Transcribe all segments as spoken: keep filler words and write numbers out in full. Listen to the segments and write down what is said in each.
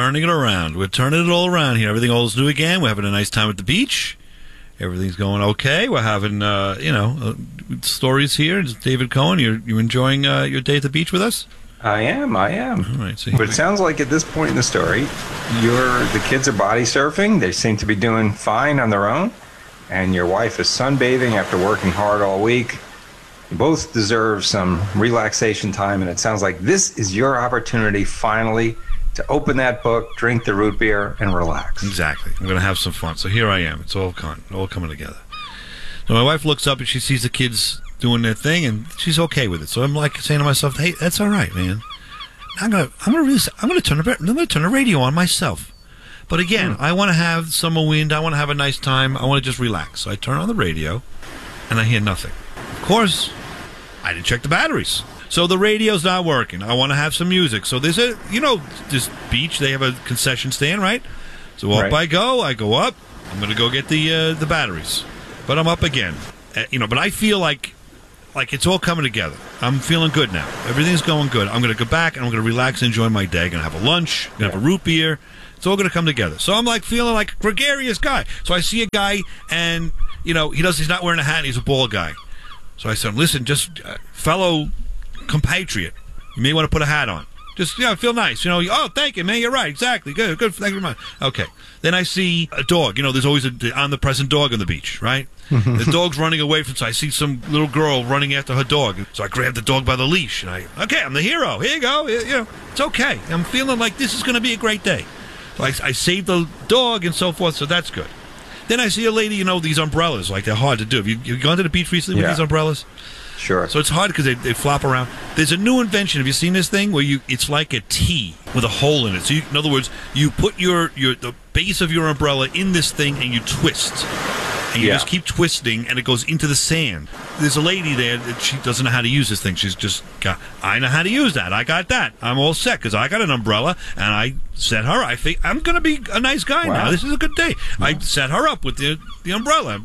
turning it around. We're turning it all around here. Everything all is new again. We're having a nice time at the beach. Everything's going okay. We're having, uh, you know, uh, stories here. David Cohen, you're you enjoying uh, your day at the beach with us? I am, I am. All right, see. But it sounds like at this point in the story, you're, the kids are body surfing. They seem to be doing fine on their own. And your wife is sunbathing after working hard all week. You both deserve some relaxation time. And it sounds like this is your opportunity finally to open that book, drink the root beer, and relax. Exactly. I'm going to have some fun. So here I am. It's all, con- all coming together. So my wife looks up and she sees the kids doing their thing, and she's okay with it. So I'm like saying to myself, "Hey, that's all right, man. I'm gonna, I'm gonna, really, I'm gonna turn the, I'm gonna turn the radio on myself." But again, mm. I want to have summer wind. I want to have a nice time. I want to just relax. So I turn on the radio, and I hear nothing. Of course, I didn't check the batteries, so the radio's not working. I want to have some music. So there's a, you know, this beach. They have a concession stand, right? So up right. I go. I go up. I'm gonna go get the uh, the batteries, but I'm up again. Uh, you know, but I feel like. Like, it's all coming together. I'm feeling good now. Everything's going good. I'm going to go back, and I'm going to relax and enjoy my day. I'm going to have a lunch. I'm going to have a root beer. It's all going to come together. So I'm, like, feeling like a gregarious guy. So I see a guy, and, you know, he does, he's not wearing a hat. He's a bald guy. So I said, listen, just uh, fellow compatriot, you may want to put a hat on. Just, you know, feel nice. You know, oh, thank you, man. You're right. Exactly. Good. Good. Thank you very much. Okay. Then I see a dog. You know, there's always an omnipresent dog on the beach, right? The dog's running away from, so I see some little girl running after her dog. So I grab the dog by the leash, and I, okay, I'm the hero. Here you go. You know, it's okay. I'm feeling like this is going to be a great day. So I, I saved the dog and so forth, so that's good. Then I see a lady, you know, these umbrellas, like they're hard to do. Have you, you gone to the beach recently yeah. with these umbrellas? Sure. So it's hard because they, they flop around. There's a new invention. Have you seen this thing where you? It's like a T with a hole in it. So you, in other words, you put your, your the base of your umbrella in this thing and you twist. And you yeah. just keep twisting, and it goes into the sand. There's a lady there that she doesn't know how to use this thing. She's just got, I know how to use that. I got that. I'm all set because I got an umbrella, and I set her. I think I'm going to be a nice guy wow. now. This is a good day. Yeah. I set her up with the the umbrella.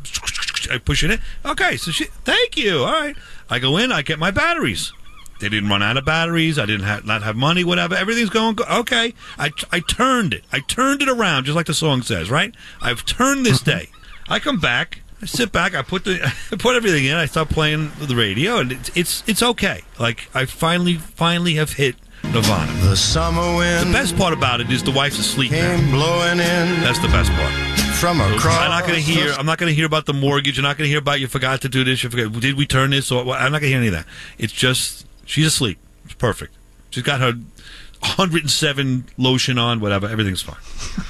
I push it in. Okay, so she, thank you. All right. I go in. I get my batteries. They didn't run out of batteries. I didn't have, not have money, whatever. Everything's going good. Okay. I, I turned it. I turned it around, just like the song says, right? I've turned this day. I come back, I sit back, I put the, I put everything in, I start playing the radio, and it's it's it's okay. Like I finally finally have hit Nirvana. The summer wind. The best part about it is the wife's asleep came now. Blowing in. That's the best part. From across. I'm not going to hear. I'm not going to hear about the mortgage. You're not going to hear about you forgot to do this. You forgot. Did we turn this? Or I'm not going to hear any of that. It's just she's asleep. It's perfect. She's got her one hundred seven lotion on. Whatever. Everything's fine.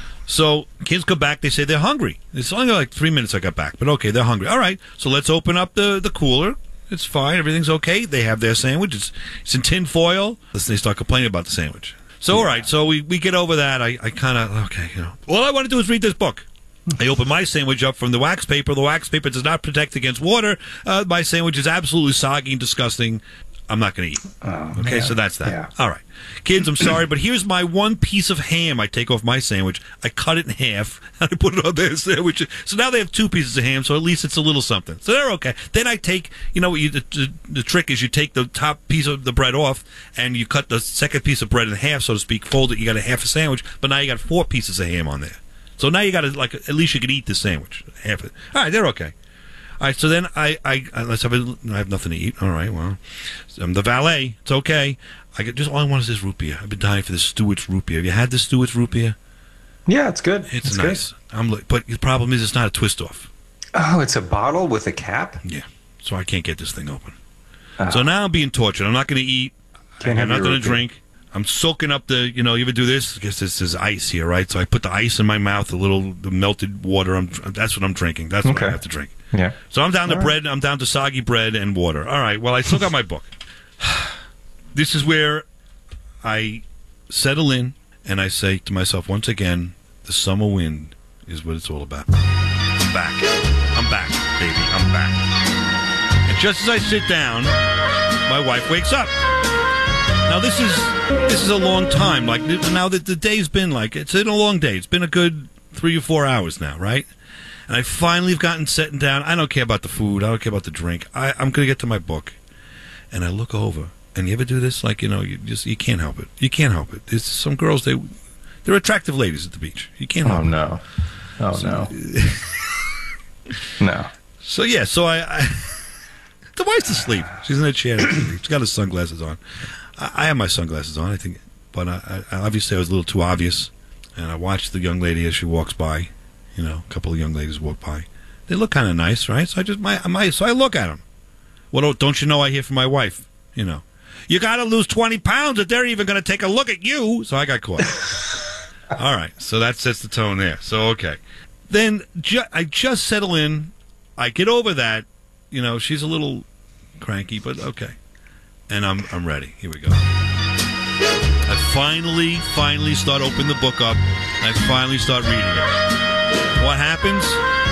So kids come back. They say they're hungry. It's only like three minutes I got back, but okay, they're hungry. All right, so let's open up the, the cooler. It's fine. Everything's okay. They have their sandwich. It's, it's in tin foil. They start complaining about the sandwich. So, yeah. all right, so we, we get over that. I, I kind of, okay, you know. All I want to do is read this book. I open my sandwich up from the wax paper. The wax paper does not protect against water. Uh, my sandwich is absolutely soggy and disgusting. I'm not going to eat. Oh, okay, man. so that's that. Yeah. All right. Kids, I'm sorry, but here's my one piece of ham I take off my sandwich. I cut it in half, and I put it on their sandwich. So now they have two pieces of ham, so at least it's a little something. So they're okay. Then I take, you know, you, the, the, the trick is you take the top piece of the bread off, and you cut the second piece of bread in half, so to speak, fold it. You got a half a sandwich, but now you got four pieces of ham on there. So now you got to, like, at least you can eat the sandwich. Half of it. All right, they're okay. All right, so then I, I, I let's have a, I have nothing to eat. All right, well, I'm the valet. It's okay. I get, just all I want is this root beer. I've been dying for this Stewart's root beer. Have you had this Stewart's root beer? Yeah, it's good. It's, it's nice. Good. I'm, but the problem is it's not a twist off. Oh, it's a bottle with a cap? Yeah, so I can't get this thing open. Uh, so now I'm being tortured. I'm not going to eat. Can't I'm have not going to drink. I'm soaking up the, you know, you ever do this? I guess this is ice here, right? So I put the ice in my mouth, a little the melted water. I'm, that's what I'm drinking. That's what okay. I have to drink. Yeah. So I'm down to All bread. right. I'm down to soggy bread and water. All right. Well, I still got my book. This is where I settle in and I say to myself once again, the summer wind is what it's all about. I'm back. I'm back, baby. I'm back. And just as I sit down, my wife wakes up. Now this is this is a long time. Like now that the day's been like it's been a long day. It's been a good three or four hours now, right? And I finally have gotten sitting down. I don't care about the food. I don't care about the drink. I, I'm going to get to my book. And I look over. And you ever do this? Like, you know, you just you can't help it. You can't help it. There's some girls, they They're attractive ladies at the beach. You can't help Oh, it. no. Oh, no. No. So, yeah, so I... I the wife's asleep. She's in a chair. She's got her sunglasses on. I, I have my sunglasses on, I think. But I, I, obviously I was a little too obvious. And I watched the young lady as she walks by. You know, a couple of young ladies walk by. They look kind of nice, right? So I just... my, my So I look at them. Well, don't, don't you know I hear from my wife? You know. You got to lose twenty pounds if they're even going to take a look at you. So I got caught. All right. So that sets the tone there. So, okay. Then ju- I just settle in. I get over that. You know, she's a little cranky, but okay. And I'm I'm ready. Here we go. I finally, finally start opening the book up. I finally start reading it. What happens?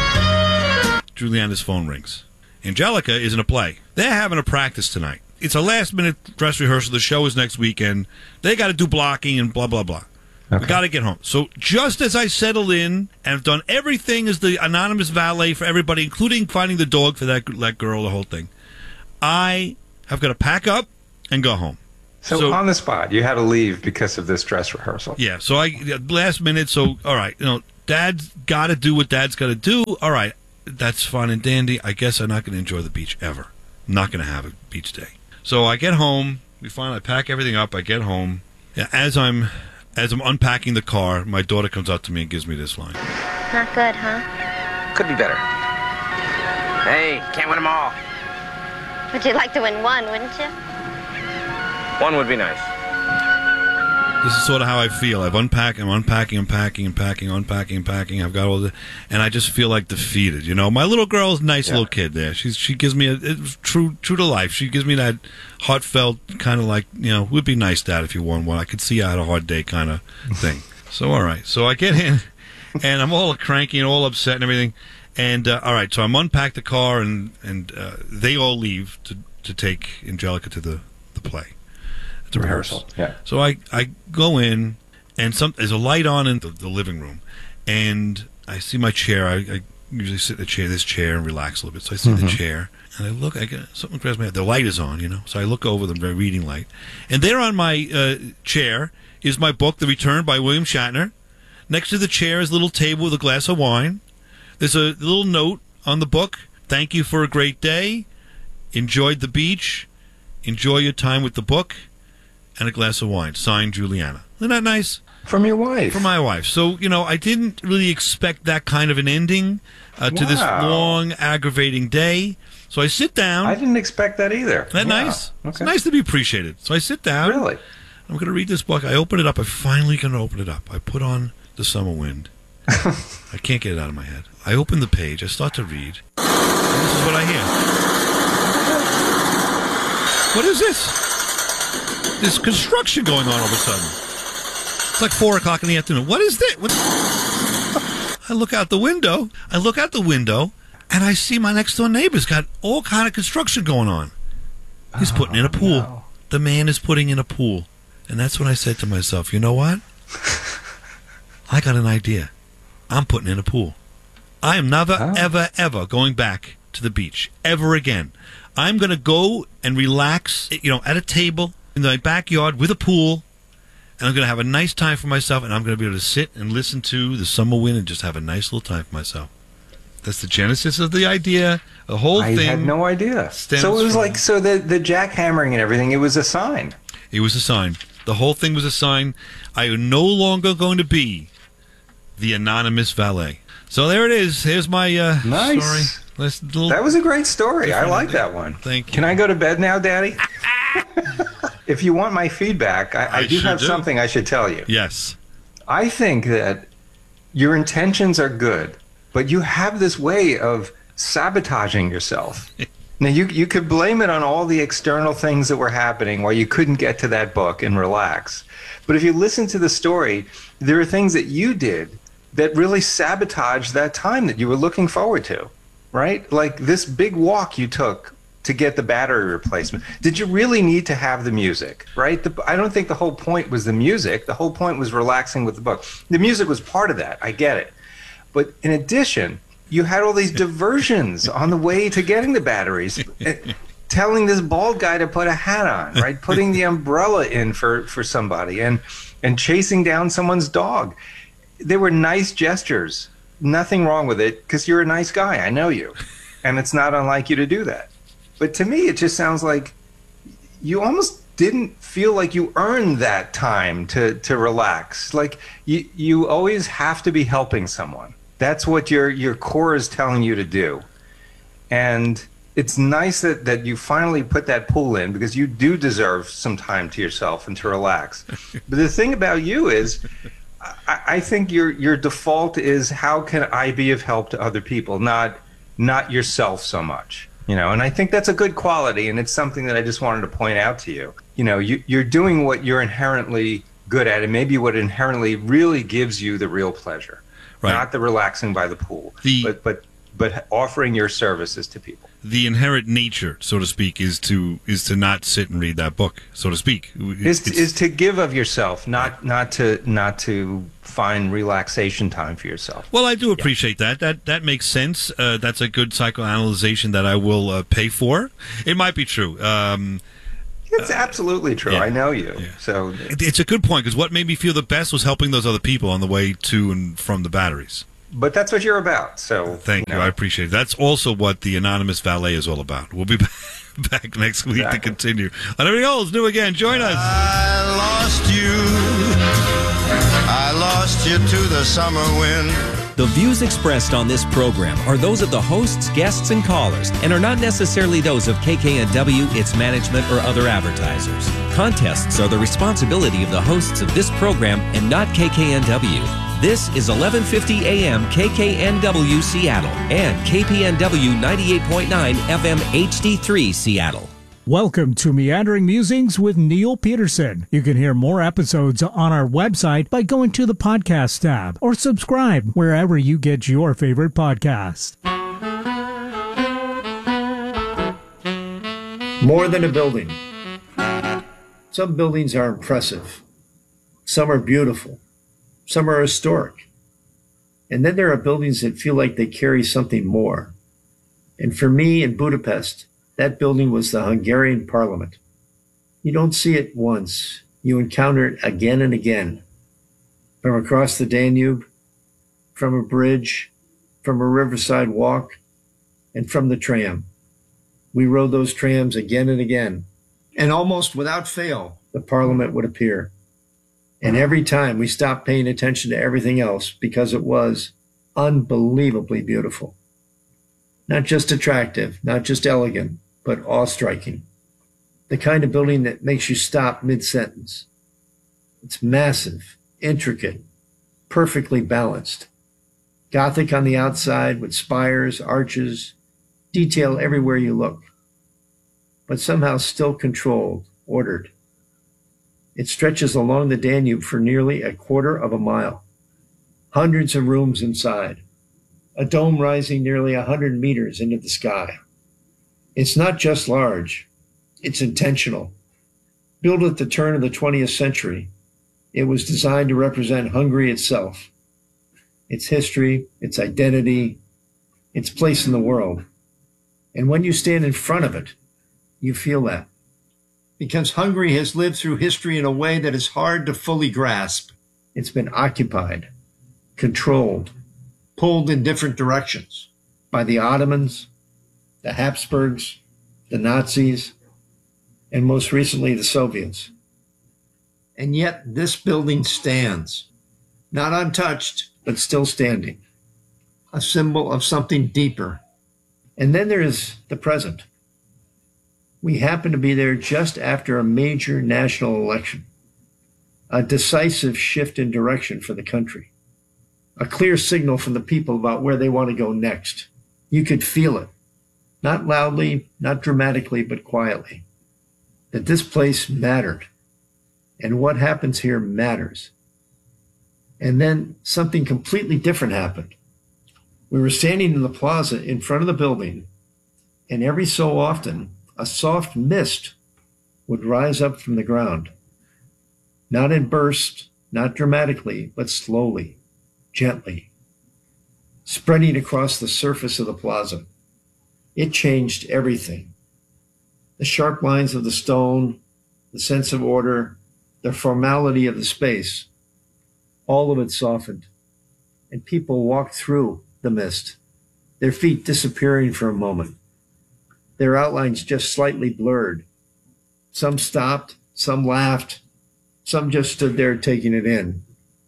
Juliana's phone rings. Angelica is in a play. They're having a practice tonight. It's a last-minute dress rehearsal. The show is next weekend. They got to do blocking and blah, blah, blah. Okay. We got to get home. So just as I settle in and have done everything as the anonymous valet for everybody, including finding the dog for that, that girl, the whole thing, I have got to pack up and go home. So, so on the spot, you had to leave because of this dress rehearsal. Yeah, so I last minute, so, all right, you know, Dad's got to do what Dad's got to do. All right, that's fine and dandy. I guess I'm not going to enjoy the beach ever. I'm not going to have a beach day. So I get home. We finally pack everything up. I get home. Yeah, as I'm as I'm unpacking the car, my daughter comes up to me and gives me this line. Not good, huh? Could be better. Hey, can't win them all. But you'd like to win one, wouldn't you? One would be nice. This is sort of how I feel. I've unpacked, I'm unpacking, unpacking, unpacking, unpacking, unpacking. I've got all the, and I just feel like defeated. You know, my little girl's a nice yeah. little kid there. She's she gives me a, a true true to life. She gives me that heartfelt kind of like, you know, would be nice, Dad, if you won one. I could see I had a hard day kind of thing. So all right, so I get in, and I'm all cranky and all upset and everything. And uh, all right, so I'm unpacked the car, and and uh, they all leave to to take Angelica to the the play. To rehearsal. Yeah. So I, I go in, and some there's a light on in the, the living room, and I see my chair. I, I usually sit in the chair, this chair, and relax a little bit. So I sit mm-hmm. in the chair, and I look. I get something grabs my head. The light is on, you know. So I look over the reading light, and there on my uh, chair is my book, The Return by William Shatner. Next to the chair is a little table with a glass of wine. There's a little note on the book. Thank you for a great day. Enjoyed the beach. Enjoy your time with the book. And a glass of wine. Signed, Juliana. Isn't that nice? From your wife. From my wife. So, you know, I didn't really expect that kind of an ending uh, to wow. this long, aggravating day. So I sit down. I didn't expect that either. Isn't that wow. nice? Okay. It's nice to be appreciated. So I sit down. Really? I'm going to read this book. I open it up. I finally can open it up. I put on The Summer Wind. I can't get it out of my head. I open the page. I start to read. And this is what I hear. What is this? There's construction going on all of a sudden. It's like four o'clock in the afternoon. What is that? What? I look out the window. I look out the window, and I see my next door neighbor's got all kind of construction going on. He's putting in a pool. Oh, no. The man is putting in a pool. And that's when I said to myself, you know what? I got an idea. I'm putting in a pool. I am never, oh. ever, ever going back to the beach. Ever again. I'm going to go and relax, you know, at a table in my backyard with a pool, and I'm going to have a nice time for myself, and I'm going to be able to sit and listen to the summer wind and just have a nice little time for myself. That's the genesis of the idea. The whole I thing. I had no idea. So it was like, so the, the jackhammering and everything, it was a sign. It was a sign. The whole thing was a sign. I am no longer going to be the anonymous valet. So there it is. Here's my uh, nice. story. Nice little that was a great story. I like that one. Thank you. Can I go to bed now, Daddy? If you want my feedback, I, I, I do sure have do. something I should tell you. Yes. I think that your intentions are good, but you have this way of sabotaging yourself. Now, you you could blame it on all the external things that were happening while you couldn't get to that book and relax. But if you listen to the story, there are things that you did that really sabotaged that time that you were looking forward to, right? Like this big walk you took to get the battery replacement. Did you really need to have the music, right? The, I don't think the whole point was the music. The whole point was relaxing with the book. The music was part of that. I get it. But in addition, you had all these diversions on the way to getting the batteries. Telling this bald guy to put a hat on, right? Putting the umbrella in for, for somebody. And and chasing down someone's dog. They were nice gestures. Nothing wrong with it because you're a nice guy. I know you. And it's not unlike you to do that. But to me, it just sounds like you almost didn't feel like you earned that time to, to relax. Like you, you always have to be helping someone. That's what your, your core is telling you to do. And it's nice that, that you finally put that pool in because you do deserve some time to yourself and to relax. But the thing about you is, I, I think your your default is how can I be of help to other people, not not yourself so much. You know, and I think that's a good quality, and it's something that I just wanted to point out to you. You know, you, you're doing what you're inherently good at, and maybe what inherently really gives you the real pleasure, right. Not the relaxing by the pool, the, but but but offering your services to people. The inherent nature, so to speak, is to is to not sit and read that book, so to speak. Is to, is to give of yourself, not not to not to find relaxation time for yourself. Well, I do appreciate yeah. that. That that makes sense. Uh, that's a good psychoanalyzation that I will uh, pay for. It might be true. Um, it's uh, absolutely true. Yeah. I know you. Yeah. So it's a good point because what made me feel the best was helping those other people on the way to and from the batteries. But that's what you're about. So thank you. you know. I appreciate it. That's also what the Anonymous Valet is all about. We'll be back next week exactly. to continue. On everything else new again. Join us. I lost you. I lost you to the summer wind. The views expressed on this program are those of the hosts, guests, and callers, and are not necessarily those of K K N W, its management, or other advertisers. Contests are the responsibility of the hosts of this program and not K K N W. This is eleven fifty A M K K N W Seattle and K P N W ninety-eight point nine F M H D three Seattle. Welcome to Meandering Musings with Neil Peterson. You can hear more episodes on our website by going to the podcast tab or subscribe wherever you get your favorite podcast. More than a building. Some buildings are impressive. Some are beautiful. Some are historic. And then there are buildings that feel like they carry something more. And for me in Budapest, that building was the Hungarian Parliament. You don't see it once. You encounter it again and again. From across the Danube, from a bridge, from a riverside walk, and from the tram. We rode those trams again and again. And almost without fail, the Parliament would appear. And every time we stopped paying attention to everything else because it was unbelievably beautiful. Not just attractive, not just elegant, but awe-striking. The kind of building that makes you stop mid-sentence. It's massive, intricate, perfectly balanced. Gothic on the outside with spires, arches, detail everywhere you look. But somehow still controlled, ordered. It stretches along the Danube for nearly a quarter of a mile. Hundreds of rooms inside. A dome rising nearly a hundred meters into the sky. It's not just large. It's intentional. Built at the turn of the twentieth century, it was designed to represent Hungary itself. Its history, its identity, its place in the world. And when you stand in front of it, you feel that. Because Hungary has lived through history in a way that is hard to fully grasp. It's been occupied, controlled, pulled in different directions by the Ottomans, the Habsburgs, the Nazis, and most recently the Soviets. And yet this building stands, not untouched, but still standing, a symbol of something deeper. And then there is the present. We happen to be there just after a major national election, a decisive shift in direction for the country, a clear signal from the people about where they want to go next. You could feel it, not loudly, not dramatically, but quietly, that this place mattered, and what happens here matters. And then something completely different happened. We were standing in the plaza in front of the building, and every so often, a soft mist would rise up from the ground. Not in bursts, not dramatically, but slowly, gently, spreading across the surface of the plaza. It changed everything. The sharp lines of the stone, the sense of order, the formality of the space, all of it softened, and people walked through the mist, their feet disappearing for a moment, their outlines just slightly blurred. Some stopped, some laughed, some just stood there taking it in.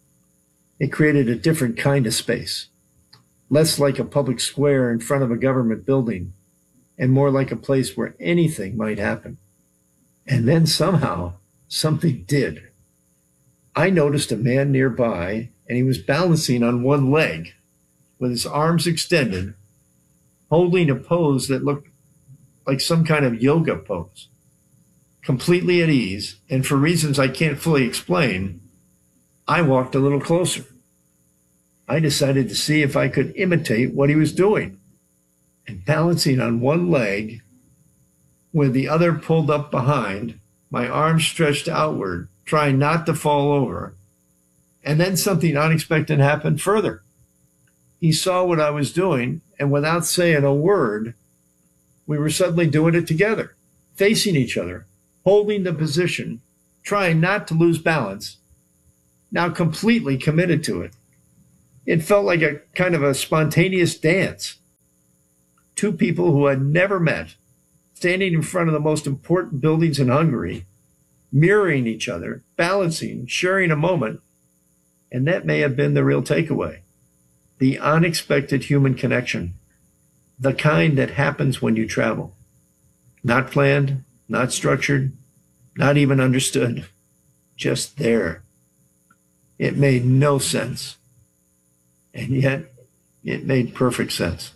It created a different kind of space, less like a public square in front of a government building, and more like a place where anything might happen. And then somehow, something did. I noticed a man nearby, and he was balancing on one leg, with his arms extended, holding a pose that looked like some kind of yoga pose, completely at ease, and for reasons I can't fully explain, I walked a little closer. I decided to see if I could imitate what he was doing, and balancing on one leg, with the other pulled up behind, my arms stretched outward, trying not to fall over, and then something unexpected happened further. He saw what I was doing, and without saying a word, we were suddenly doing it together, facing each other, holding the position, trying not to lose balance, now completely committed to it. It felt like a kind of a spontaneous dance. Two people who had never met, standing in front of the most important buildings in Hungary, mirroring each other, balancing, sharing a moment, and that may have been the real takeaway. The unexpected human connection, the kind that happens when you travel. Not planned, not structured, not even understood, just there. It made no sense. And yet, it made perfect sense.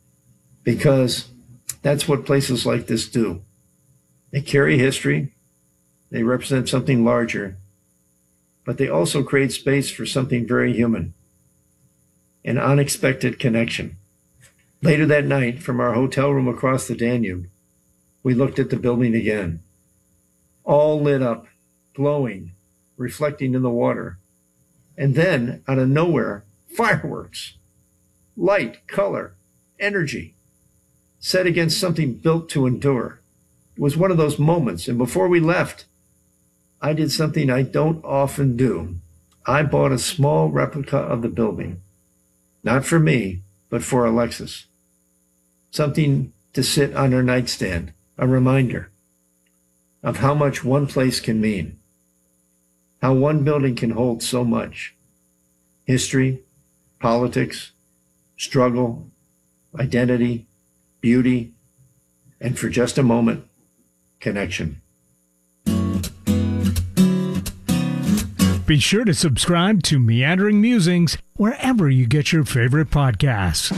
Because that's what places like this do. They carry history, they represent something larger, but they also create space for something very human, an unexpected connection. Later that night, from our hotel room across the Danube, we looked at the building again. All lit up, glowing, reflecting in the water. And then, out of nowhere, fireworks, light, color, energy, set against something built to endure. It was one of those moments, and before we left, I did something I don't often do. I bought a small replica of the building. Not for me, but for Alexis. Something to sit on her nightstand, a reminder of how much one place can mean, how one building can hold so much. History, politics, struggle, identity, beauty, and for just a moment, connection. Be sure to subscribe to Meandering Musings wherever you get your favorite podcasts.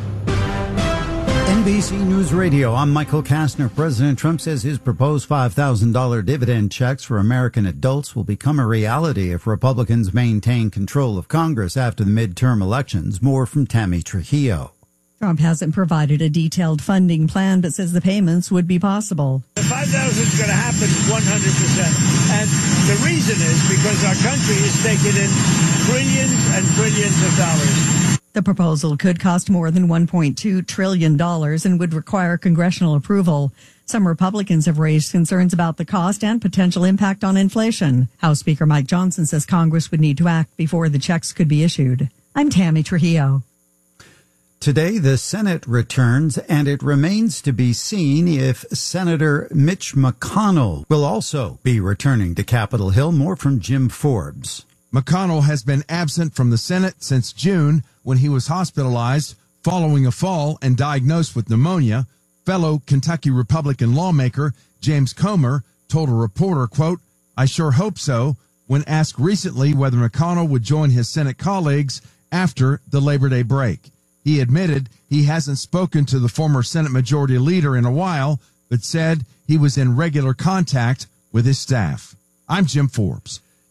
N B C News Radio, I'm Michael Kastner. President Trump says his proposed five thousand dollars dividend checks for American adults will become a reality if Republicans maintain control of Congress after the midterm elections. More from Tammy Trujillo. Trump hasn't provided a detailed funding plan, but says the payments would be possible. The five thousand is going to happen one hundred percent. And the reason is because our country is taking in trillions and trillions of dollars. The proposal could cost more than one point two trillion dollars and would require congressional approval. Some Republicans have raised concerns about the cost and potential impact on inflation. House Speaker Mike Johnson says Congress would need to act before the checks could be issued. I'm Tammy Trujillo. Today, the Senate returns, and it remains to be seen if Senator Mitch McConnell will also be returning to Capitol Hill. More from Jim Forbes. McConnell has been absent from the Senate since June when he was hospitalized following a fall and diagnosed with pneumonia. Fellow Kentucky Republican lawmaker James Comer told a reporter, quote, "I sure hope so," when asked recently whether McConnell would join his Senate colleagues after the Labor Day break. He admitted he hasn't spoken to the former Senate Majority Leader in a while, but said he was in regular contact with his staff. I'm Jim Forbes.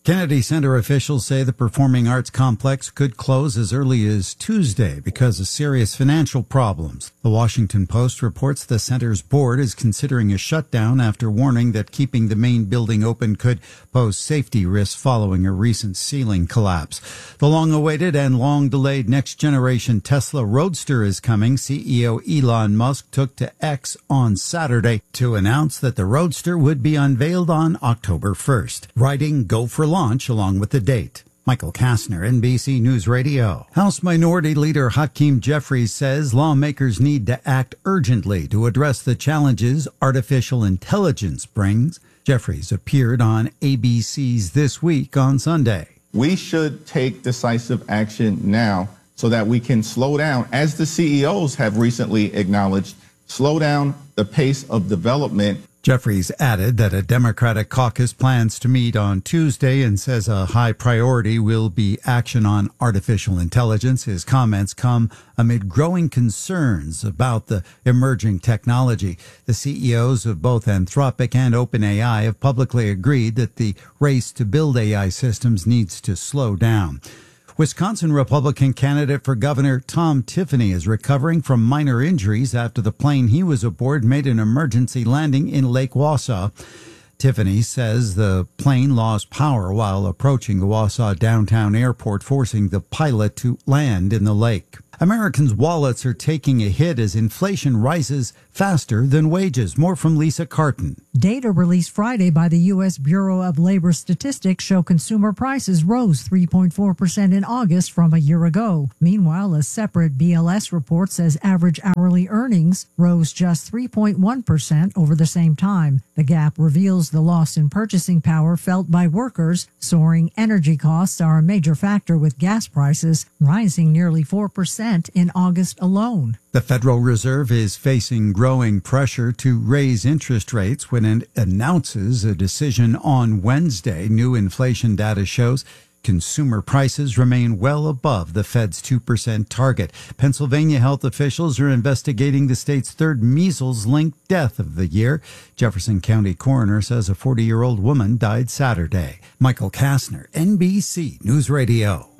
Kennedy Center officials say the Performing Arts Complex could close as early as Tuesday because of serious financial problems. The Washington Post reports the center's board is considering a shutdown after warning that keeping the main building open could pose safety risks following a recent ceiling collapse. The long-awaited and long-delayed next-generation Tesla Roadster is coming. C E O Elon Musk took to X on Saturday to announce that the Roadster would be unveiled on October first, writing "Go for launch" along with the date. Michael Kastner, N B C News Radio. House Minority Leader Hakeem Jeffries says lawmakers need to act urgently to address the challenges artificial intelligence brings. Jeffries appeared on A B C's This Week on Sunday. We should take decisive action now so that we can slow down, as the C E Os have recently acknowledged, slow down the pace of development. Jeffries added that a Democratic caucus plans to meet on Tuesday and says a high priority will be action on artificial intelligence. His comments come amid growing concerns about the emerging technology. The C E Os of both Anthropic and OpenAI have publicly agreed that the race to build A I systems needs to slow down. Wisconsin Republican candidate for governor Tom Tiffany is recovering from minor injuries after the plane he was aboard made an emergency landing in Lake Wausau. Tiffany says the plane lost power while approaching the Wausau downtown airport, forcing the pilot to land in the lake. Americans' wallets are taking a hit as inflation rises faster than wages. More from Lisa Carton. Data released Friday by the U S Bureau of Labor Statistics show consumer prices rose three point four percent in August from a year ago. Meanwhile, a separate B L S report says average hourly earnings rose just three point one percent over the same time. The gap reveals the loss in purchasing power felt by workers. Soaring energy costs are a major factor, with gas prices rising nearly four percent in August alone. The Federal Reserve is facing growing pressure to raise interest rates when it announces a decision on Wednesday. New inflation data shows consumer prices remain well above the Fed's two percent target. Pennsylvania health officials are investigating the state's third measles-linked death of the year. Jefferson County coroner says a forty-year-old woman died Saturday. Michael Kastner, N B C News Radio.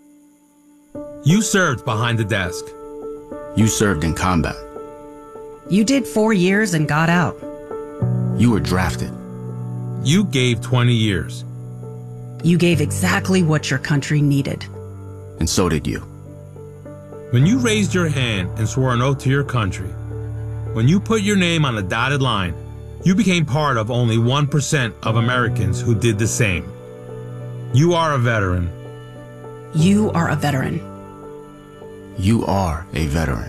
You served behind the desk. You served in combat. You did four years and got out. You were drafted. You gave twenty years. You gave exactly what your country needed. And so did you. When you raised your hand and swore an oath to your country, when you put your name on a dotted line, you became part of only one percent of Americans who did the same. You are a veteran. You are a veteran. You are a veteran.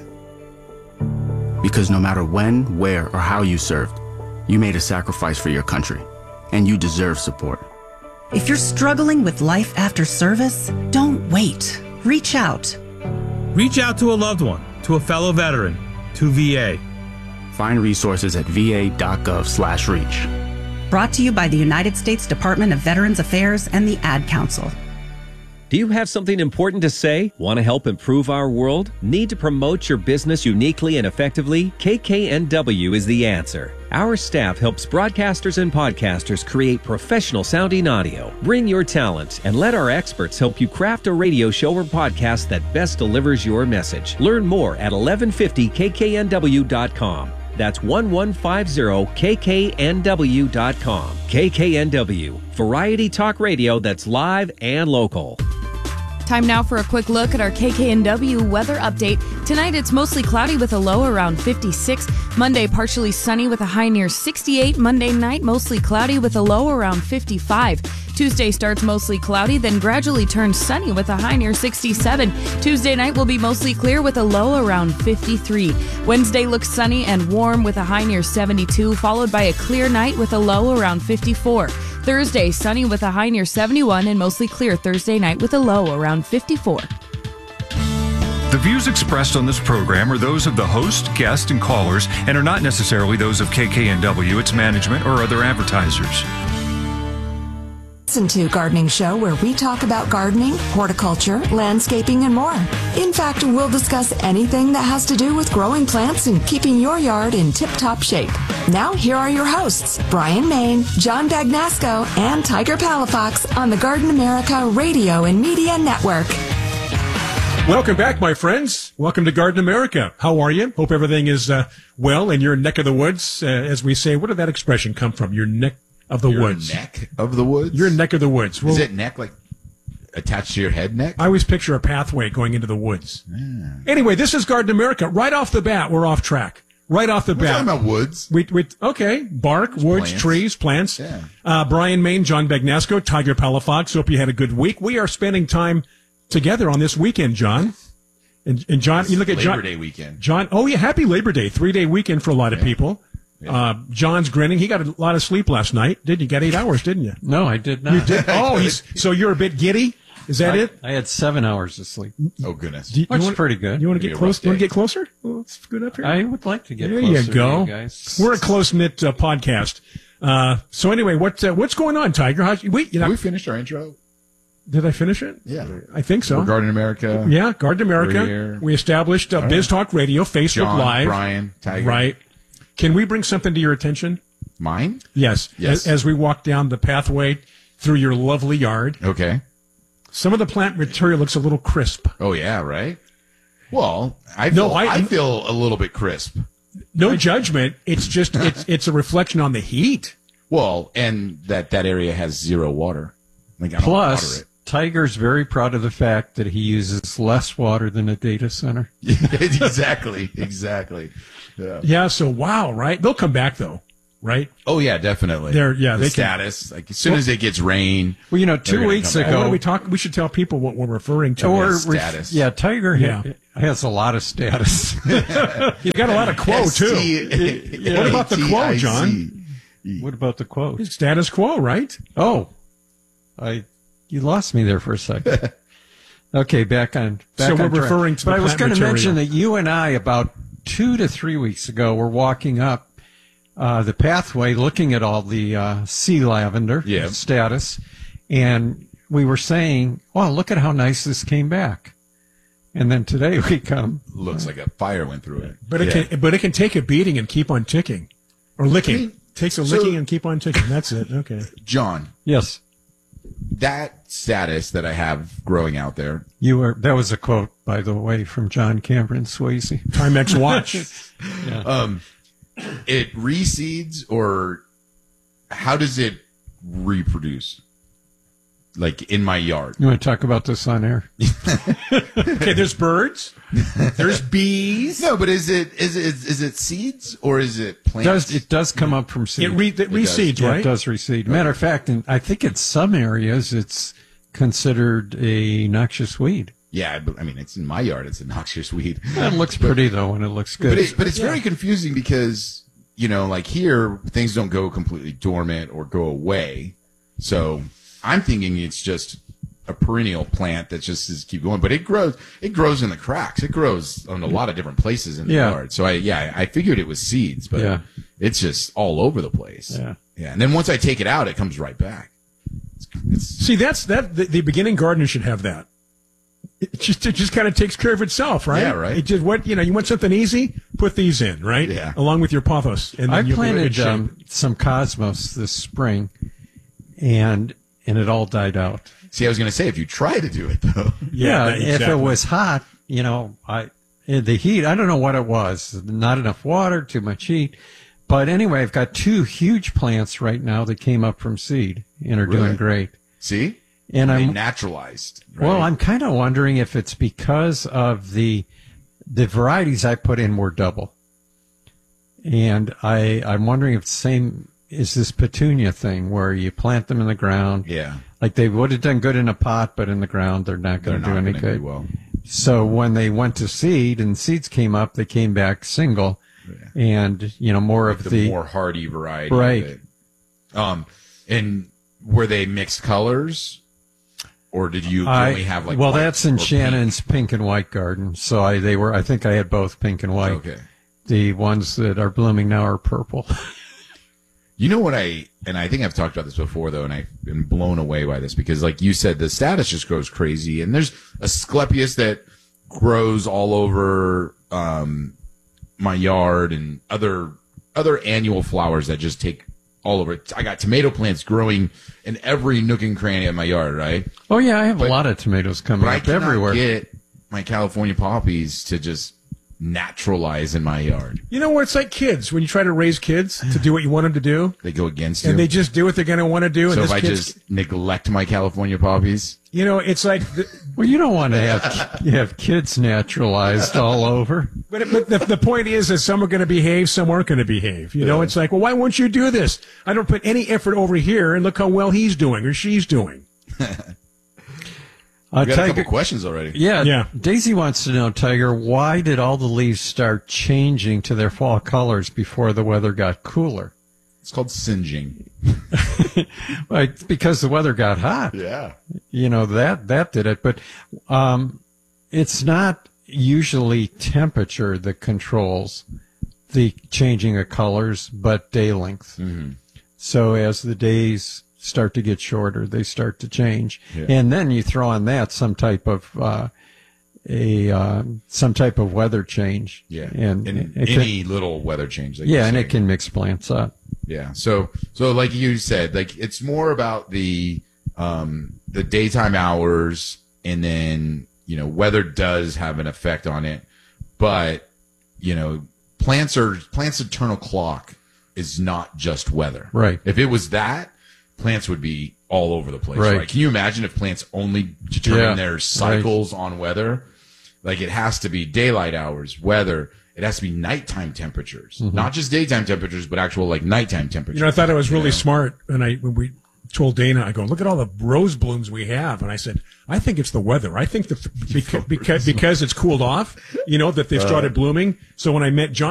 Because no matter when, where, or how you served, you made a sacrifice for your country, and you deserve support. If you're struggling with life after service, don't wait. Reach out. Reach out to a loved one, to a fellow veteran, to V A. Find resources at va.gov slash reach. Brought to you by the United States Department of Veterans Affairs and the Ad Council. Do you have something important to say? Want to help improve our world? Need to promote your business uniquely and effectively? K K N W is the answer. Our staff helps broadcasters and podcasters create professional sounding audio. Bring your talent and let our experts help you craft a radio show or podcast that best delivers your message. Learn more at eleven fifty K K N W dot com. That's eleven fifty K K N W dot com. K K N W, variety talk radio that's live and local. Time now for a quick look at our K K N W weather update. Tonight it's mostly cloudy with a low around fifty-six. Monday partially sunny with a high near sixty-eight. Monday night mostly cloudy with a low around fifty-five. Tuesday starts mostly cloudy, then gradually turns sunny with a high near sixty-seven. Tuesday night will be mostly clear with a low around fifty-three. Wednesday looks sunny and warm with a high near seventy-two, followed by a clear night with a low around fifty-four. Thursday, sunny with a high near seventy-one and mostly clear Thursday night with a low around fifty-four. The views expressed on this program are those of the host, guest, and callers and are not necessarily those of K K N W, its management, or other advertisers. listen to Gardening Show, where we talk about gardening, horticulture, landscaping, and more. In fact, we'll discuss anything that has to do with growing plants and keeping your yard in tip-top shape. Now, here are your hosts, Brian Main, John Bagnasco, and Tiger Palafox on the Garden America Radio and Media Network. Welcome back, my friends. Welcome to Garden America. How are you? Hope everything is uh, well in your neck of the woods. Uh, as we say, where did that expression come from? Your neck of the your woods. neck of the woods? Your neck of the woods. Well, is it neck like attached to your head neck? I always picture a pathway going into the woods. Yeah. Anyway, this is Garden America. Right off the bat, we're off track. Right off the We're bat. talking about woods. We, we, okay. Bark, There's woods, plants. trees, plants. Yeah. Uh, Brian Main, John Bagnasco, Tiger Palafox. Hope you had a good week. We are spending time together on this weekend, John. And, and John, This you look at Labor John. Day weekend. John, oh yeah, happy Labor Day. Three day weekend for a lot of Yeah. people. Yeah. Uh, John's grinning. He got a lot of sleep last night. Did you? Got eight hours, didn't you? No, I did not. You did? Oh, he's, so you're a bit giddy? Is that I, it? I had seven hours of sleep. Oh, goodness. Do you, Which you is wanna, pretty good. You want to It'll get be a rough close? You want to day. get closer? Well, let's good up here. I would like to get there closer you go. to you guys. We're a close knit uh, podcast. Uh, so anyway, what uh, what's going on, Tiger? How we you know? we finished our intro. Did I finish it? Yeah. I think so. We're Garden America. Yeah, Garden We're America. here. We established uh, All Biz Talk Radio, Facebook John, Live. Brian, Tiger. Right. Can we bring something to your attention? Mine? Yes. Yes. As, as we walk down the pathway through your lovely yard, Okay. some of the plant material looks a little crisp. Oh, yeah, right? Well, I No, feel, I- I, feel a little bit crisp. No judgment. It's just it's it's a reflection on the heat. Well, and that that area has zero water. Like, I don't water Plus, it. Tiger's very proud of the fact that he uses less water than a data center. exactly, exactly. Yeah. Yeah. So wow, right? They'll come back though, right? Oh yeah, definitely. They're- yeah, the they can- status. Like as soon as it gets rain. Well, you know, they're two gonna weeks come back. Oh, what ago, do we talk? We should tell people what we're referring to. or Yeah, status. yeah, Tiger Yeah. ha- has a lot of status. You got a lot of quo too. What about the quo, John? What about the quote? It's status quo, right? Oh, I you lost me there for a second. Okay, back on. Back So on we're track. referring to But the I was plant going to material. mention that you and I, about two to three weeks ago, were walking up uh, the pathway, looking at all the uh, sea lavender Yeah. status, and we were saying, "Wow, look at how nice this came back." And then today we come. Looks like a fire went through it. But it Yeah. can but it can take a beating and keep on ticking, or licking. I mean, Takes a so- licking and keep on ticking. That's it. Okay. John, Yes, that status that I have growing out there. you were. That was a quote, by the way, from John Cameron Swayze. Timex watch. Yeah. Um, it reseeds, or how does it reproduce? Like in my yard. You want to talk about this on air? Okay. There's birds. There's bees. No, but is it is it is it seeds or is it plants? Does it does come up from seed? It, re, it does. reseeds, Yeah, right? it does reseed. Matter of fact, in, I think in some areas it's considered a noxious weed. Yeah, but I mean it's in my yard. It's a noxious weed. It looks pretty though, and it looks good. But, it, but it's very confusing because, you know, like here, things don't go completely dormant or go away. So I'm thinking it's just a perennial plant that just is keep going. But it grows, it grows in the cracks. It grows on a lot of different places in the Yeah. yard. So I, yeah, I figured it was seeds, but Yeah. it's just all over the place. Yeah. Yeah. And then once I take it out, it comes right back. It's, it's, See, that's that. The, the beginning gardener should have that. It just it just kind of takes care of itself, right? Yeah, right. It just what you know. You want something easy? Put these in, right? Yeah. Along with your pothos, and then I you'll be in good planted shape. um, some cosmos this spring, and and it all died out. see, I was going to say, if you try to do it though. Yeah, Yeah, if it exactly. was hot, you know, I in the heat. I don't know what it was. Not enough water, too much heat. But anyway, I've got two huge plants right now that came up from seed and are Really? doing great. See? And They I'm naturalized. Right? well, I'm kind of wondering if it's because of the the varieties I put in were double, and I I'm wondering if the same is this petunia thing where you plant them in the ground. Yeah. Like they would have done good in a pot, but in the ground they're not They're going to not do any gonna do good. well. So when they went to seed and seeds came up, they came back single, and you know more Like of the, the, more hardy variety. of Right. it. Um, and were they mixed colors, or did you I- only have like? well, white that's in or Shannon's pink and white garden. So I they were I think I had both pink and white. Okay. The ones that are blooming now are purple. You know what I, and I think I've talked about this before though, and I've been blown away by this because like you said, the status just grows crazy, and there's Asclepias that grows all over, um, my yard and other, other annual flowers that just take all over it. I got tomato plants growing in every nook and cranny of my yard, right? Oh yeah, I have But- a lot of tomatoes coming But I up cannot everywhere. get my California poppies to just naturalize in my yard. You know what? It's like kids. When you try to raise kids to do what you want them to do, They go against you. and they just do what they're going to want to do. so and if this I kid's, just neglect my California poppies, you know, it's like, the, Well, you don't want to have you have kids naturalized all over. but, it- but the, the point is that some are going to behave, some aren't going to behave. You know, it's like, well, why won't you do this? I don't put any effort over here, and look how well he's doing or she's doing. Uh, we got a Tiger- couple questions already. Yeah, Yeah. Daisy wants to know, Tiger, why did all the leaves start changing to their fall colors before the weather got cooler? It's called singeing. Well, it's because the weather got hot. Yeah. You know, that, that did it. But um, it's not usually temperature that controls the changing of colors, but day length. Mm-hmm. So as the days start to get shorter, they start to change. Yeah. And then you throw on that some type of uh, a uh, some type of weather change. Yeah. And, And it can- any little weather change. Like yeah, you're and it saying. can mix plants up. Yeah. So, so like you said, like it's more about the, um, the daytime hours, and then, you know, weather does have an effect on it, but, you know, plants are, plants' eternal clock is not just weather. Right. If it was that, plants would be all over the place. Right. Right. Can you imagine if plants only determine Yeah. their cycles on weather? Like it has to be daylight hours, weather. It has to be nighttime temperatures, Mhm. not just daytime temperatures, but actual like nighttime temperatures. You know, I thought it was You really know? smart. And I, when we told Dana, I go, look at all the rose blooms we have. And I said, I think it's the weather. I think the, because, because, because it's cooled off, you know, that they've Uh. started blooming. So when I met John,